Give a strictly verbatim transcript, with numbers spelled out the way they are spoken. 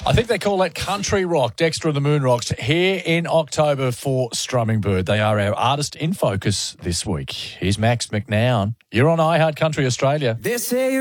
I think they call that country rock. Dexter and the Moon Rocks here in October for Strumming Bird. They are our artist in focus this week. Here's Max McNown. You're on iHeart Country Australia. They say